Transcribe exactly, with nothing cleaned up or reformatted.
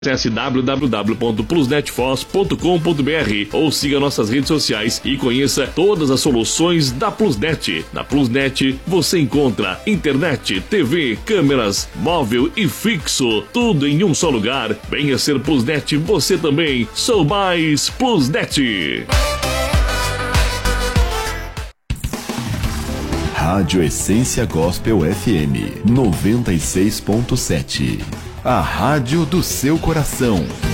Acesse w w w ponto plusnetfoz ponto com ponto b r ou siga nossas redes sociais e conheça todas as soluções da Plusnet. Na Plusnet você encontra internet, T V, câmeras, móvel e fixo, tudo em um só lugar. Venha ser Plusnet você também. Sou mais Plusnet. Rádio Essência Gospel F M noventa e seis ponto sete. A rádio do seu coração.